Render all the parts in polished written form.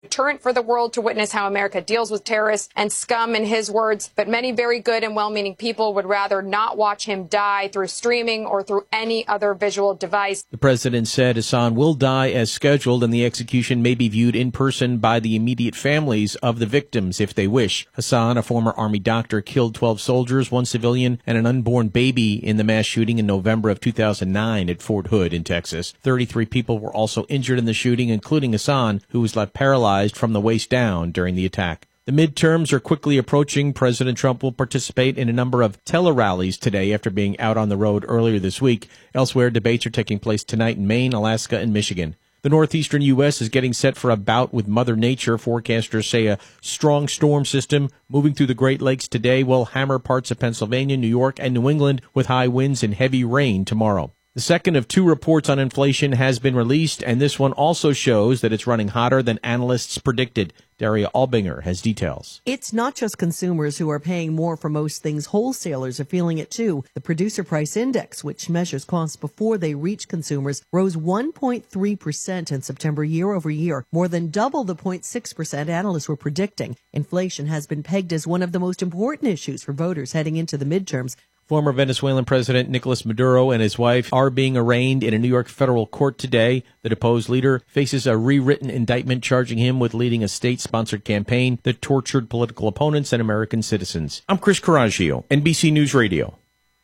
Deterrent for the world to witness how America deals with terrorists and scum, in his words, but many very good and well-meaning people would rather not watch him die through streaming or through any other visual device. The president said Hassan will die as scheduled and the execution may be viewed in person by the immediate families of the victims if they wish. Hassan, a former Army doctor, killed 12 soldiers, 1 civilian, and an unborn baby in the mass shooting in November of 2009 at Fort Hood in Texas. 33 people were also injured in the shooting, including Hassan, who was left paralyzed from the waist down during the attack. The midterms are quickly approaching. President Trump will participate in a number of tele-rallies today after being out on the road earlier this week. Elsewhere, debates are taking place tonight in Maine, Alaska, and Michigan. The northeastern U.S. is getting set for a bout with Mother Nature. Forecasters say a strong storm system moving through the Great Lakes today will hammer parts of Pennsylvania, New York, and New England with high winds and heavy rain tomorrow. The second of 2 reports on inflation has been released, and this one also shows that it's running hotter than analysts predicted. Daria Albinger has details. It's not just consumers who are paying more for most things. Wholesalers are feeling it too. The Producer Price Index, which measures costs before they reach consumers, rose 1.3% in September year over year, more than double the 0.6% analysts were predicting. Inflation has been pegged as one of the most important issues for voters heading into the midterms. Former Venezuelan President Nicolas Maduro and his wife are being arraigned in a New York federal court today. The deposed leader faces a rewritten indictment charging him with leading a state-sponsored campaign that tortured political opponents and American citizens. I'm Chris Coraggio, NBC News Radio.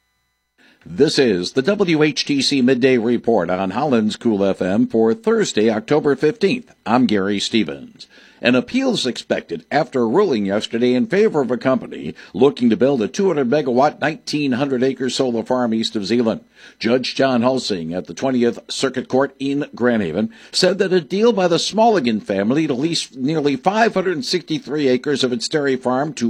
This is the WHTC Midday Report on Holland's Cool FM for Thursday, October 15th. I'm Gary Stevens. An appeal is expected after a ruling yesterday in favor of a company looking to build a 200-megawatt, 1,900-acre solar farm east of Zeeland. Judge John Hulsing at the 20th Circuit Court in Grand Haven said that a deal by the Smulligan family to lease nearly 563 acres of its dairy farm to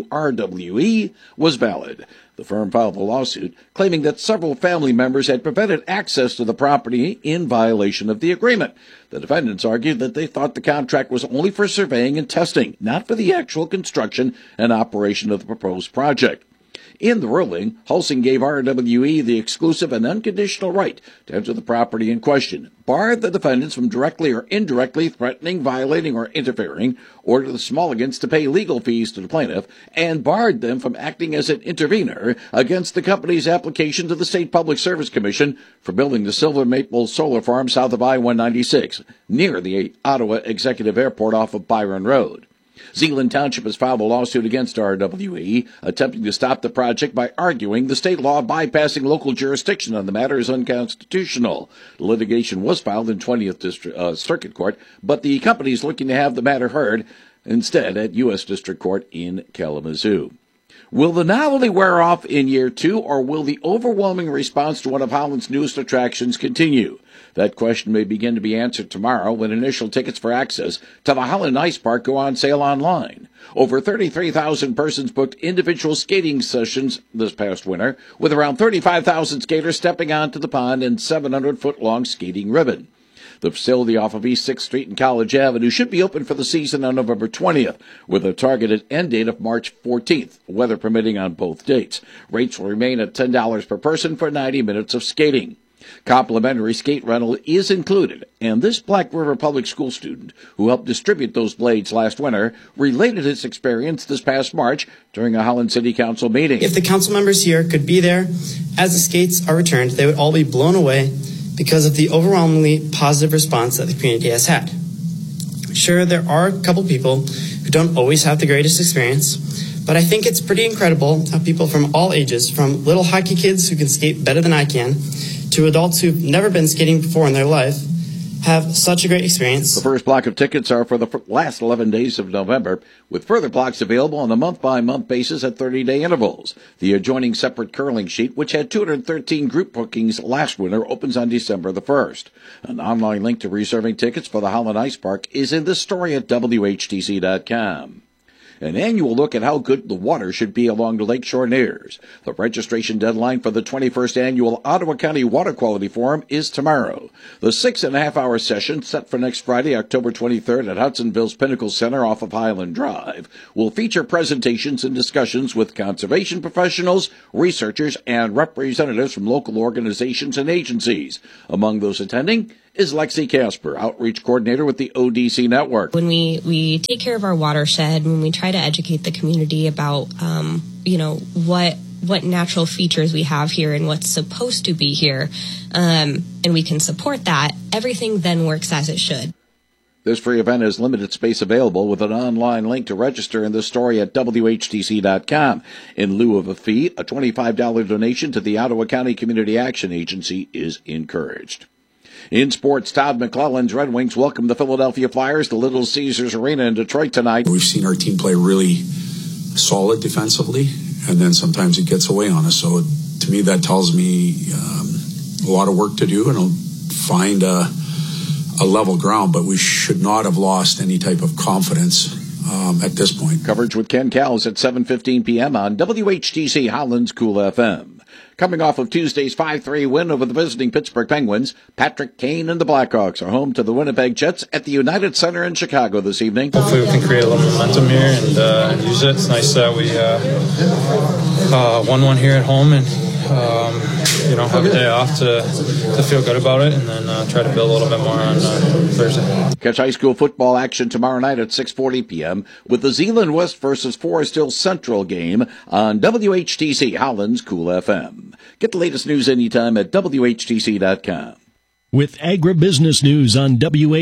RWE was valid. The firm filed a lawsuit claiming that several family members had prevented access to the property in violation of the agreement. The defendants argued that they thought the contract was only for surveying and testing, not for the actual construction and operation of the proposed project. In the ruling, Hulsing gave RWE the exclusive and unconditional right to enter the property in question, barred the defendants from directly or indirectly threatening, violating, or interfering, ordered the Smulligans to pay legal fees to the plaintiff, and barred them from acting as an intervener against the company's application to the State Public Service Commission for building the Silver Maple Solar Farm south of I-196, near the Ottawa Executive Airport off of Byron Road. Zeeland Township has filed a lawsuit against RWE, attempting to stop the project by arguing the state law bypassing local jurisdiction on the matter is unconstitutional. The litigation was filed in 20th Circuit Court, but the company is looking to have the matter heard instead at U.S. District Court in Kalamazoo. Will the novelty wear off in year 2, or will the overwhelming response to one of Holland's newest attractions continue? That question may begin to be answered tomorrow when initial tickets for access to the Holland Ice Park go on sale online. Over 33,000 persons booked individual skating sessions this past winter, with around 35,000 skaters stepping onto the pond and 700-foot-long skating ribbon. The facility off of East 6th Street and College Avenue should be open for the season on November 20th, with a targeted end date of March 14th, weather permitting on both dates. Rates will remain at $10 per person for 90 minutes of skating. Complimentary skate rental is included, and this Black River Public School student who helped distribute those blades last winter related his experience this past March during a Holland City Council meeting. If the council members here could be there as the skates are returned, they would all be blown away because of the overwhelmingly positive response that the community has had. Sure, there are a couple people who don't always have the greatest experience, but I think it's pretty incredible how people from all ages, from little hockey kids who can skate better than I can, to adults who've never been skating before in their life, have such a great experience. The first block of tickets are for the last 11 days of November, with further blocks available on a month-by-month basis at 30-day intervals. The adjoining separate curling sheet, which had 213 group bookings last winter, opens on December the 1st. An online link to reserving tickets for the Holland Ice Park is in the story at WHTC.com. An annual look at how good the water should be along the Lakeshore Nears. The registration deadline for the 21st Annual Ottawa County Water Quality Forum is tomorrow. The 6.5-hour session, set for next Friday, October 23rd at Hudsonville's Pinnacle Center off of Highland Drive, will feature presentations and discussions with conservation professionals, researchers, and representatives from local organizations and agencies. Among those attending, is Lexi Casper, Outreach Coordinator with the ODC Network. When we take care of our watershed, when we try to educate the community about, what natural features we have here and what's supposed to be here, and we can support that, everything then works as it should. This free event has limited space available with an online link to register in this story at WHTC.com. In lieu of a fee, a $25 donation to the Ottawa County Community Action Agency is encouraged. In sports, Todd McClelland's Red Wings welcome the Philadelphia Flyers to Little Caesars Arena in Detroit tonight. We've seen our team play really solid defensively, and then sometimes it gets away on us. So to me, that tells me a lot of work to do and find a level ground, but we should not have lost any type of confidence at this point. Coverage with Ken Cowles at 7:15 p.m. on WHTC Holland's Cool FM. Coming off of Tuesday's 5-3 win over the visiting Pittsburgh Penguins, Patrick Kane and the Blackhawks are home to the Winnipeg Jets at the United Center in Chicago this evening. Hopefully we can create a little momentum here and use it. It's nice that we won one here at home and have a day off to feel good about it, and then try to build a little bit more on Thursday. Catch high school football action tomorrow night at 6:40 p.m. with the Zeeland West versus Forest Hill Central game on WHTC Holland's Cool FM. Get the latest news anytime at WHTC.com. With agribusiness news on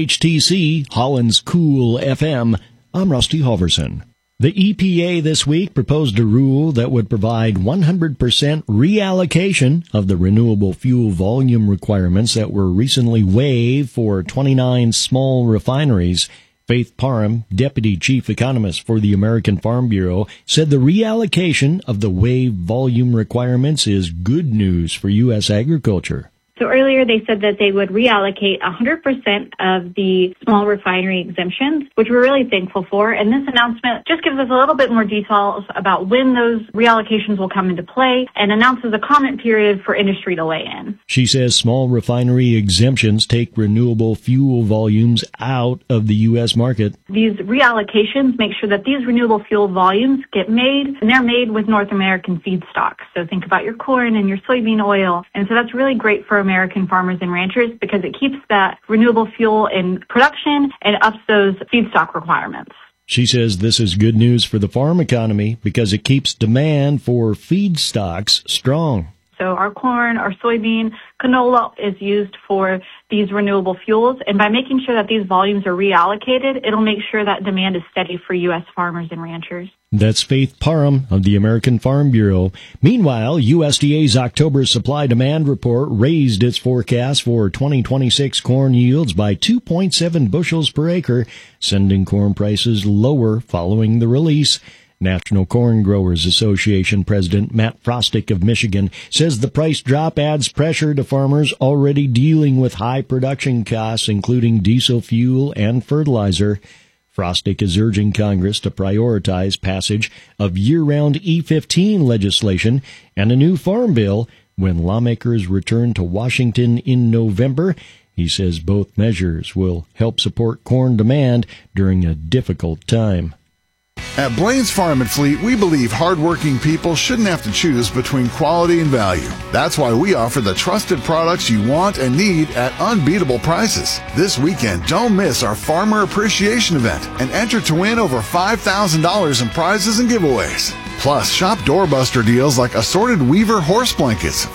WHTC Holland's Cool FM, I'm Rusty Halverson. The EPA this week proposed a rule that would provide 100% reallocation of the renewable fuel volume requirements that were recently waived for 29 small refineries. Faith Parham, Deputy Chief Economist for the American Farm Bureau, said the reallocation of the waived volume requirements is good news for U.S. agriculture. So earlier they said that they would reallocate 100% of the small refinery exemptions, which we're really thankful for. And this announcement just gives us a little bit more details about when those reallocations will come into play and announces a comment period for industry to weigh in. She says small refinery exemptions take renewable fuel volumes out of the U.S. market. These reallocations make sure that these renewable fuel volumes get made, and they're made with North American feedstocks. So think about your corn and your soybean oil. And so that's really great for American farmers and ranchers because it keeps that renewable fuel in production and ups those feedstock requirements. She says this is good news for the farm economy because it keeps demand for feedstocks strong. So our corn, our soybean, canola is used for these renewable fuels. And by making sure that these volumes are reallocated, it'll make sure that demand is steady for U.S. farmers and ranchers. That's Faith Parham of the American Farm Bureau. Meanwhile, USDA's October supply-demand report raised its forecast for 2026 corn yields by 2.7 bushels per acre, sending corn prices lower following the release. National Corn Growers Association President Matt Frostick of Michigan says the price drop adds pressure to farmers already dealing with high production costs, including diesel fuel and fertilizer. Frostick is urging Congress to prioritize passage of year-round E15 legislation and a new farm bill when lawmakers return to Washington in November. He says both measures will help support corn demand during a difficult time. At Blaine's Farm and Fleet, we believe hardworking people shouldn't have to choose between quality and value. That's why we offer the trusted products you want and need at unbeatable prices. This weekend, don't miss our Farmer Appreciation Event and enter to win over $5,000 in prizes and giveaways. Plus, shop doorbuster deals like assorted Weaver horse blankets,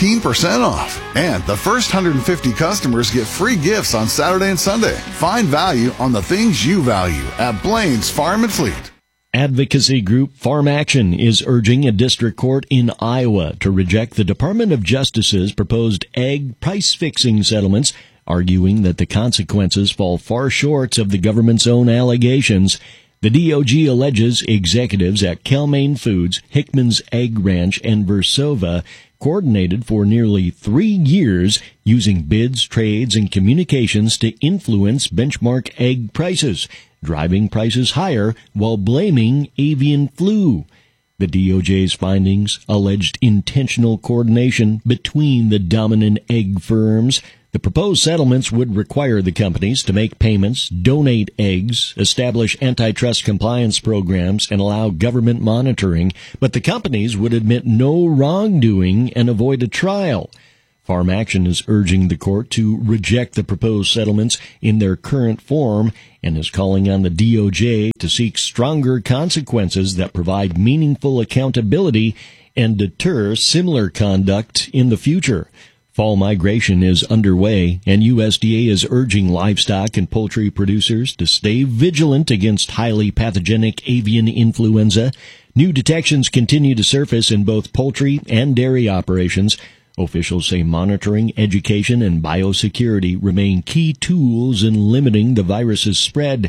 15% off. And the first 150 customers get free gifts on Saturday and Sunday. Find value on the things you value at Blaine's Farm and Fleet. Advocacy group Farm Action is urging a district court in Iowa to reject the Department of Justice's proposed egg price-fixing settlements, arguing that the consequences fall far short of the government's own allegations. The DOJ alleges executives at Cal-Maine Foods, Hickman's Egg Ranch, and Versova coordinated for nearly 3 years using bids, trades, and communications to influence benchmark egg prices, driving prices higher while blaming avian flu. The DOJ's findings alleged intentional coordination between the dominant egg firms. The proposed settlements would require the companies to make payments, donate eggs, establish antitrust compliance programs, and allow government monitoring, but the companies would admit no wrongdoing and avoid a trial. Farm Action is urging the court to reject the proposed settlements in their current form and is calling on the DOJ to seek stronger consequences that provide meaningful accountability and deter similar conduct in the future. Fall migration is underway, and USDA is urging livestock and poultry producers to stay vigilant against highly pathogenic avian influenza. New detections continue to surface in both poultry and dairy operations. Officials say monitoring, education, and biosecurity remain key tools in limiting the virus's spread.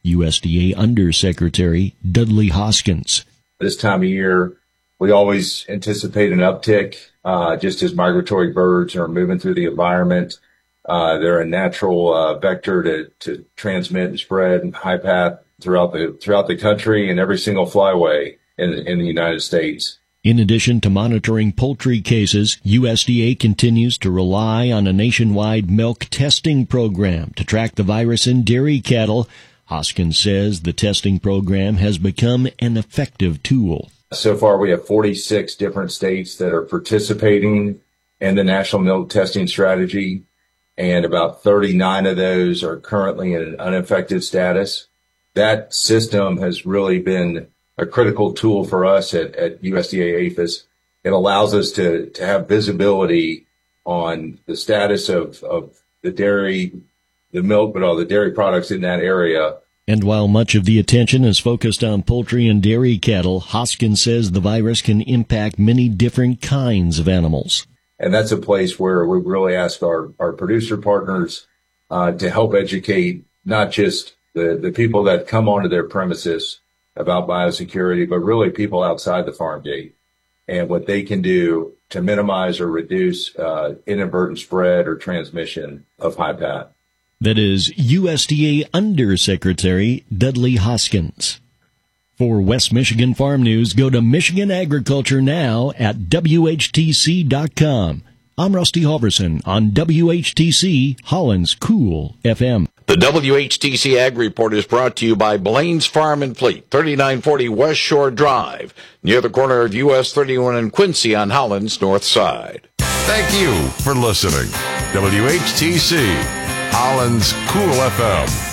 USDA Undersecretary Dudley Hoskins. This time of year, we always anticipate an uptick, just as migratory birds are moving through the environment. They're a natural vector to transmit and spread high path throughout the country and every single flyway in the United States. In addition to monitoring poultry cases, USDA continues to rely on a nationwide milk testing program to track the virus in dairy cattle. Hoskins says the testing program has become an effective tool. So far, we have 46 different states that are participating in the National Milk Testing Strategy, and about 39 of those are currently in an unaffected status. That system has really been a critical tool for us at USDA APHIS. It allows us to have visibility on the status of the dairy, the milk, but all the dairy products in that area. And while much of the attention is focused on poultry and dairy cattle, Hoskins says the virus can impact many different kinds of animals. And that's a place where we really ask our producer partners to help educate not just the people that come onto their premises about biosecurity, but really people outside the farm gate and what they can do to minimize or reduce inadvertent spread or transmission of high path. That is USDA Undersecretary Dudley Hoskins. For West Michigan Farm News, go to Michigan Agriculture Now at WHTC.com. I'm Rusty Halverson on WHTC, Holland's Cool FM. The WHTC Ag Report is brought to you by Blaine's Farm and Fleet, 3940 West Shore Drive, near the corner of US 31 and Quincy on Holland's north side. Thank you for listening. WHTC, Holland's Cool FM.